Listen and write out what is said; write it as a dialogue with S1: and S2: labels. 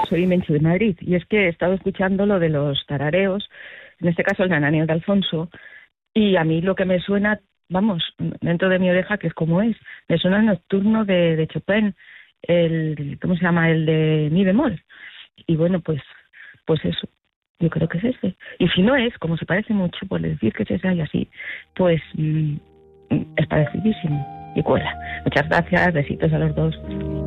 S1: Soy Menchu de Madrid y es que he estado escuchando lo de los tarareos, en este caso el Nananeo de Alfonso, y a mí lo que me suena, vamos, dentro de mi oreja, que es como es, me suena el nocturno de Chopin, ¿cómo se llama? El de mi bemol. Y bueno, pues eso, yo creo que es ese. Y si no es, como se parece mucho, pues decir que es ese y así, pues es parecidísimo y cuela. Muchas gracias, besitos a los dos.